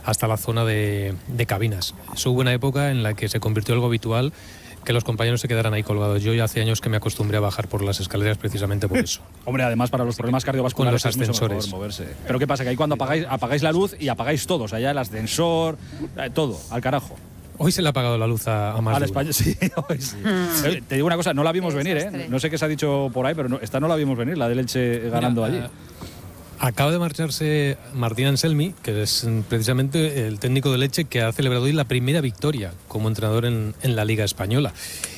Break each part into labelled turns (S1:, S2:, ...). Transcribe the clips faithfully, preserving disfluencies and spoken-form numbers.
S1: hasta la zona de, de cabinas. Eso hubo una época en la que se convirtió en algo habitual que los compañeros se quedaran ahí colgados. Yo ya hace años que me acostumbré a bajar por las escaleras precisamente por eso.
S2: Hombre, además para los problemas cardiovasculares
S1: con los ascensores.
S2: Es mucho mejor moverse. Pero ¿qué pasa? Que ahí cuando apagáis, apagáis la luz y apagáis todo, o sea, ya el ascensor, eh, todo, al carajo.
S1: Hoy se le ha apagado la luz a, a más
S2: Al
S1: de
S2: España, sí, hoy sí. Mm. Eh, te digo una cosa, no la vimos venir, ¿eh? No sé qué se ha dicho por ahí, pero no, esta no la vimos venir, la del Elche ganando Mira, allí.
S1: Uh, Acaba de marcharse Martín Anselmi, que es precisamente el técnico del Elche que ha celebrado hoy la primera victoria como entrenador en, en la Liga Española.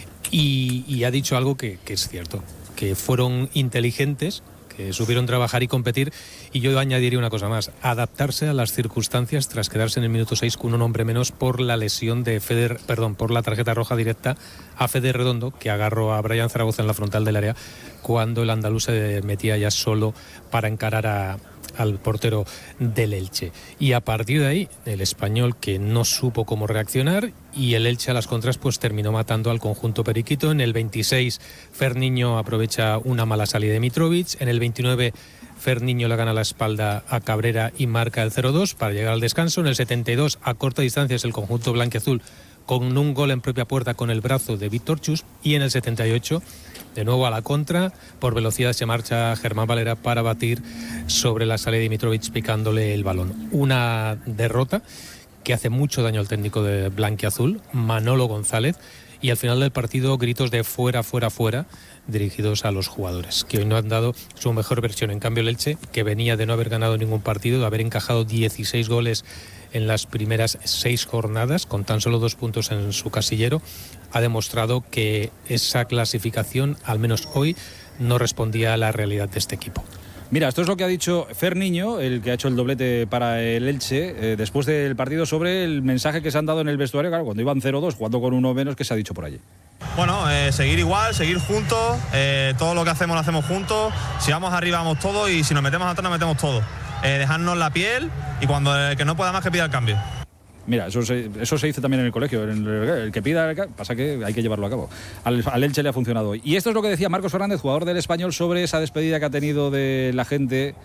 S1: Y, y ha dicho algo que, que es cierto, que fueron inteligentes, que supieron trabajar y competir, y yo añadiría una cosa más, adaptarse a las circunstancias tras quedarse en el minuto seis con un hombre menos por la lesión de Feder, perdón, por la tarjeta roja directa a Fede Redondo, que agarró a Brian Zaragoza en la frontal del área cuando el andaluz se metía ya solo para encarar a al portero del Elche. Y a partir de ahí, el Español, que no supo cómo reaccionar, y el Elche a las contras pues terminó matando al conjunto periquito. En el veintiséis, Ferniño aprovecha una mala salida de Mitrovic. En el veintinueve, Ferniño le gana la espalda a Cabrera y marca el cero dos para llegar al descanso. En el setenta y dos, a corta distancia, es el conjunto blanquiazul con un gol en propia puerta con el brazo de Víctor Chus. Y en el setenta y ocho, de nuevo a la contra, por velocidad se marcha Germán Valera para batir sobre la salida de Mitrovic picándole el balón. Una derrota que hace mucho daño al técnico de blanquiazul, Manolo González, y al final del partido gritos de fuera, fuera, fuera, dirigidos a los jugadores, que hoy no han dado su mejor versión. En cambio el Elche, que venía de no haber ganado ningún partido, de haber encajado dieciséis goles en las primeras seis jornadas, con tan solo dos puntos en su casillero, ha demostrado que esa clasificación, al menos hoy, no respondía a la realidad de este equipo.
S2: Mira, esto es lo que ha dicho Ferniño, el que ha hecho el doblete para el Elche, eh, después del partido, sobre el mensaje que se han dado en el vestuario, claro, cuando iban cero dos, jugando con uno menos, que se ha dicho por allí.
S3: Bueno, eh, seguir igual, seguir juntos, eh, todo lo que hacemos lo hacemos juntos, si vamos arriba vamos todos y si nos metemos atrás nos metemos todos. Eh, dejarnos la piel y cuando el que no pueda más que pida el cambio.
S2: Mira, eso se, eso se dice también en el colegio, el, el que pida, pasa que hay que llevarlo a cabo. Al, al Elche le ha funcionado hoy. Y esto es lo que decía Marcos Fernández, jugador del Español, sobre esa despedida que ha tenido de la gente,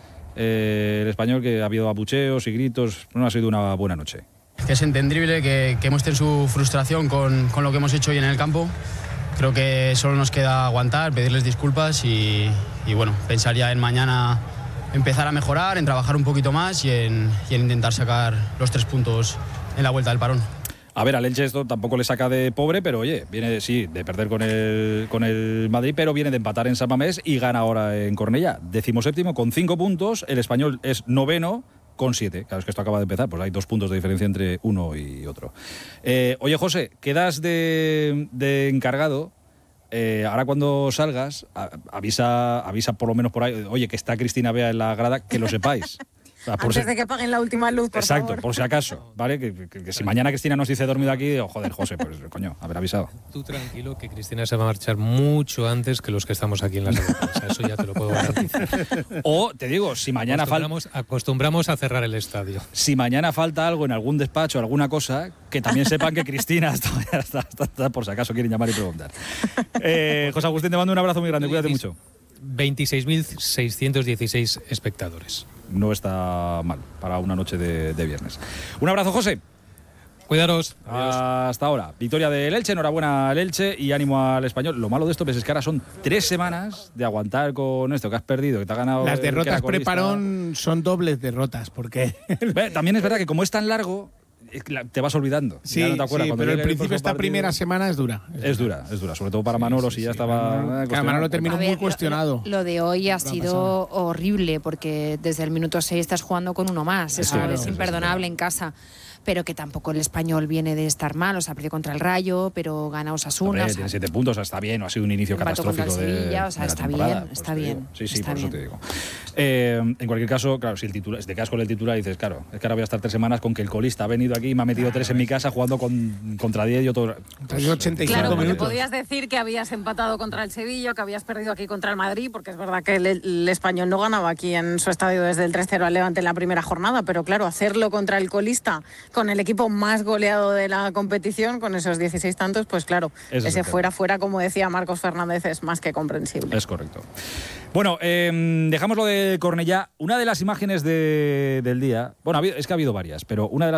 S2: eh, el Español, que ha habido abucheos y gritos, no ha sido una buena noche.
S4: Que es entendible que, que muestren su frustración con, con lo que hemos hecho hoy en el campo. Creo que solo nos queda aguantar, pedirles disculpas y, y bueno, pensar ya en mañana empezar a mejorar, en trabajar un poquito más y en, y en intentar sacar los tres puntos en la vuelta del parón.
S2: A ver, al Elche esto tampoco le saca de pobre, pero oye, viene de, sí, de perder con el, con el Madrid, pero viene de empatar en San Mamés y gana ahora en Cornellá. Decimoséptimo con cinco puntos, el Español es noveno con siete. Claro, es que esto acaba de empezar, pues hay dos puntos de diferencia entre uno y otro. Eh, oye, José, quedas de, de encargado. Eh, ahora cuando salgas, a, avisa, avisa por lo menos por ahí, oye, que está Cristina Bea en la grada, que lo sepáis. O sea,
S5: Antes
S2: si...
S5: de que paguen la última luz, por
S2: Exacto,
S5: favor.
S2: por si acaso, ¿vale? Que, que, que si mañana Cristina nos dice dormido aquí, oh, joder, José, pues coño, haber avisado.
S1: Tú tranquilo, que Cristina se va a marchar mucho antes que los que estamos aquí en la sala. O sea, eso ya te lo puedo garantizar.
S2: O, te digo, si mañana falta...
S1: Acostumbramos, acostumbramos a cerrar el estadio.
S2: Si mañana falta algo en algún despacho, alguna cosa, que también sepan que Cristina está, está, está, está por si acaso quieren llamar y preguntar. Eh, José Agustín, te mando un abrazo muy grande, cuídate mucho.
S1: veintiséis mil seiscientos dieciséis espectadores.
S2: No está mal para una noche de, de viernes. Un abrazo, José.
S1: Cuidaros.
S2: Hasta ahora. Victoria del Elche, enhorabuena al Elche y ánimo al Español. Lo malo de esto pues, es que ahora son tres semanas de aguantar con esto que has perdido, que te ha ganado.
S6: Las derrotas preparón son dobles derrotas, porque...
S2: También es verdad que como es tan largo, te vas olvidando.
S6: Sí,
S2: ya no te acuerdas.
S6: sí, pero el principio esta partido, primera semana es dura.
S2: Es, es dura, es dura, sobre todo para Manolo, sí, sí, si ya sí, estaba...
S6: Manolo, Manolo terminó ver, muy cuestionado.
S5: Lo, lo de hoy ha sido pasar. horrible, porque desde el minuto seis estás jugando con uno más. Es, claro, es imperdonable en casa. Pero que tampoco el Español viene de estar mal, o sea, perdió contra el Rayo, pero gana Osasuna.
S2: Hombre,
S5: o sea,
S2: tiene siete puntos, o sea, está bien, no ha sido un inicio catastrófico
S5: contra el Sevilla,
S2: de,
S5: o sea,
S2: de la
S5: está
S2: temporada.
S5: bien, está
S2: pues
S5: bien.
S2: Sí, sí,
S5: está
S2: por
S5: bien.
S2: eso te digo. Eh, en cualquier caso, claro, si el titular, si te quedas con el titular y dices, claro, es que ahora voy a estar tres semanas con que el colista ha venido aquí y me ha metido claro, tres en mi casa jugando con, contra diez y otro...
S6: Pues, ochenta y cinco
S7: claro,
S6: minutos.
S7: Podías decir que habías empatado contra el Sevilla, que habías perdido aquí contra el Madrid, porque es verdad que el, el Español no ganaba aquí en su estadio desde el tres cero al Levante en la primera jornada, pero claro, hacerlo contra el colista, con el equipo más goleado de la competición, con esos dieciséis tantos, pues claro, Eso ese fuera, fuera, como decía Marcos Fernández, es más que comprensible.
S2: Es correcto. Bueno, eh, dejamos lo de Cornellá. Una de las imágenes de, del día, bueno, es que ha habido varias, pero una de las